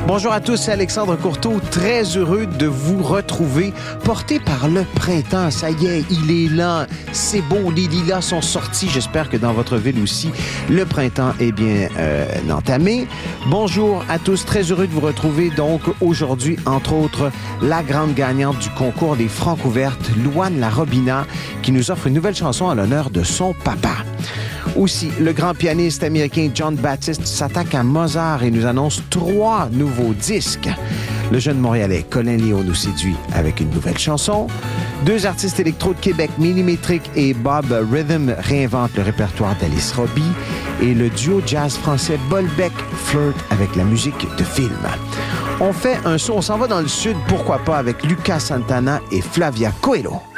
Bonjour à tous, c'est Alexandre Courteau, très heureux de vous retrouver, porté par le printemps. Ça y est, il est là, c'est beau, les lilas sont sortis. J'espère que dans votre ville aussi, le printemps est bien entamé. Bonjour à tous, très heureux de vous retrouver. Donc aujourd'hui, entre autres, la grande gagnante du concours des Francouvertes, Louane Larobina, qui nous offre une nouvelle chanson en l'honneur de son papa. Aussi, le grand pianiste américain John Baptiste s'attaque à Mozart et nous annonce 3 nouveaux disques. Le jeune Montréalais Colin Léo nous séduit avec une nouvelle chanson. 2 artistes électro de Québec, Millimétrique et Bob Rhythm, réinventent le répertoire d'Alice Robbie. Et le duo jazz français Bolbec flirte avec la musique de film. On fait un saut, on s'en va dans le sud, pourquoi pas, avec Lucas Santana et Flavia Coelho.